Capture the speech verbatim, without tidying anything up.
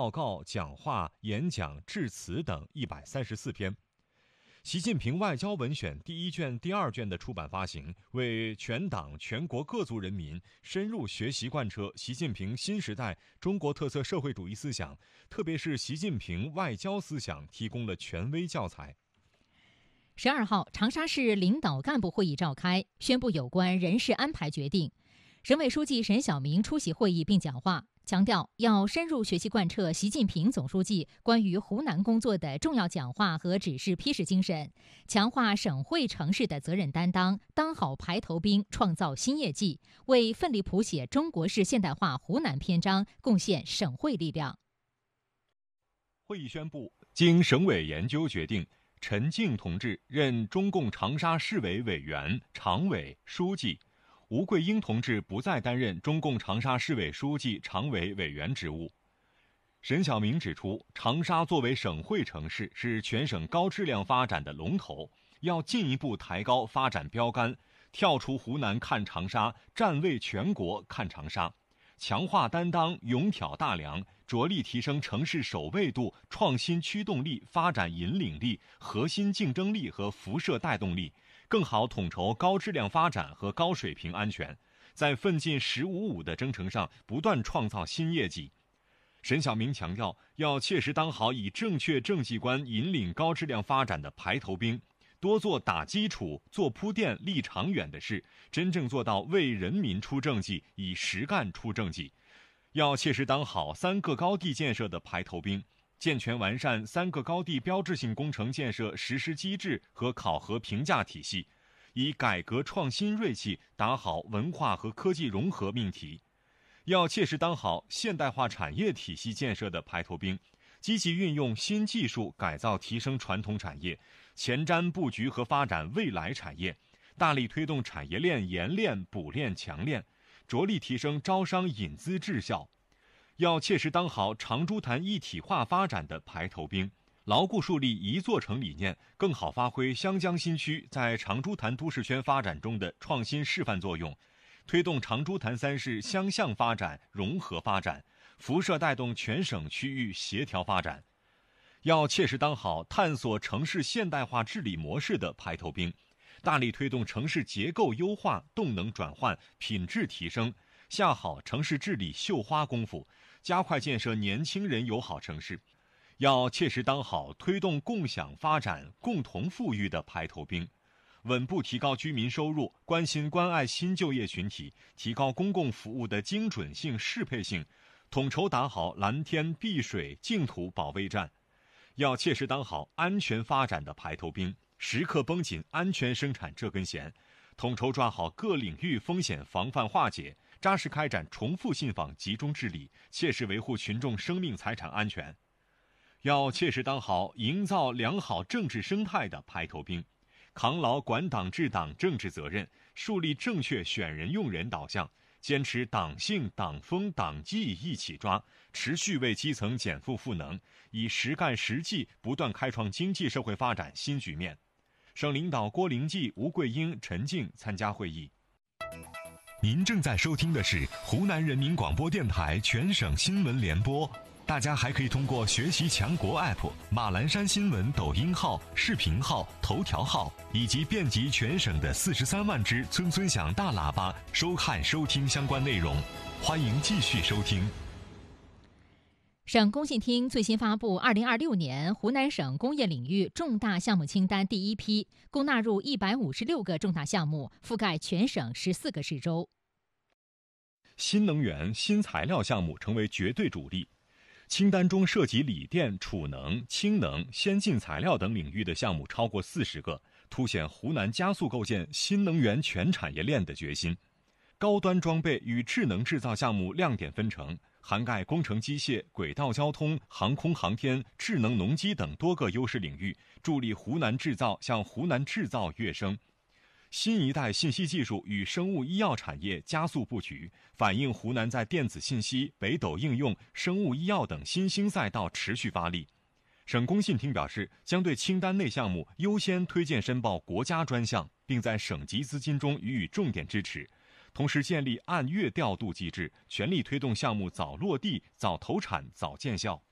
报告、讲话、演讲、致辞等一百三十四篇。习近平外交文选第一卷、第二卷的出版发行，为全党全国各族人民深入学习贯彻习近平新时代中国特色社会主义思想，特别是习近平外交思想提供了权威教材。 十二号，长沙市领导干部会议召开，宣布有关人事安排决定。省委书记沈晓明出席会议并讲话，强调要深入学习贯彻习近平总书记关于湖南工作的重要讲话和指示批示精神，强化省会城市的责任担当，当好排头兵，创造新业绩，为奋力谱写中国式现代化湖南篇章贡献省会力量。 会议宣布，经省委研究决定，陈静同志任中共长沙市委委员、常委、书记，吴桂英同志不再担任中共长沙市委书记、常委、委员职务。沈晓明指出，长沙作为省会城市，是全省高质量发展的龙头，要进一步抬高发展标杆，跳出湖南看长沙，站位全国看长沙，强化担当，勇挑大梁，着力提升城市首位度、创新驱动力、发展引领力、核心竞争力和辐射带动力，更好统筹高质量发展和高水平安全，在奋进“十五五”的征程上不断创造新业绩。沈晓明强调，要切实当好以正确政绩观引领高质量发展的排头兵，多做打基础、做铺垫、立长远的事，真正做到为人民出政绩，以实干出政绩。要切实当好三个高地建设的排头兵，健全完善三个高地标志性工程建设实施机制和考核评价体系，以改革创新锐气打好文化和科技融合命题。要切实当好现代化产业体系建设的排头兵，积极运用新技术改造提升传统产业，前瞻布局和发展未来产业，大力推动产业链研炼、补炼、强炼，着力提升招商引资质效。要切实当好长株潭一体化发展的排头兵，牢固树立一座城理念，更好发挥湘江新区在长株潭都市圈发展中的创新示范作用，推动长株潭三市相向发展、融合发展，辐射带动全省区域协调发展。要切实当好探索城市现代化治理模式的排头兵，大力推动城市结构优化、动能转换、品质提升，下好城市治理绣花功夫，加快建设年轻人友好城市。要切实当好推动共享发展、共同富裕的排头兵，稳步提高居民收入，关心关爱新就业群体，提高公共服务的精准性、适配性，统筹打好蓝天、碧水、净土保卫战。要切实当好安全发展的排头兵，时刻绷紧安全生产这根弦，统筹抓好各领域风险防范化解，扎实开展重复信访集中治理，切实维护群众生命财产安全。要切实当好营造良好政治生态的排头兵，扛牢管党治党政治责任，树立正确选人用人导向，坚持党性、党风、党纪一起抓，持续为基层减负赋能，以实干实际不断开创经济社会发展新局面。省领导郭灵济、吴桂英、陈静参加会议。 您正在收听的是湖南人民广播电台全省新闻联播。大家还可以通过学习强国 A P P、马栏山新闻抖音号、视频号、头条号以及遍及全省的四十三万只村村响大喇叭收看收听相关内容。欢迎继续收听。 省工信厅最新发布二零二六年湖南省工业领域重大项目清单第一批，共纳入一百五十六个重大项目，覆盖全省十四个市州。 新能源、新材料项目成为绝对主力。清单中涉及锂电、储能、氢能、先进材料等领域的项目超过四十个，凸显湖南加速构建新能源全产业链的决心。高端装备与智能制造项目亮点纷呈，涵盖工程机械、轨道交通、航空航天、智能农机等多个优势领域，助力湖南制造向湖南制造跃升。新一代信息技术与生物医药产业加速布局，反映湖南在电子信息、北斗应用、生物医药等新兴赛道持续发力。省工信厅表示，将对清单内项目优先推荐申报国家专项，并在省级资金中予以重点支持，同时建立按月调度机制，全力推动项目早落地、早投产、早见效。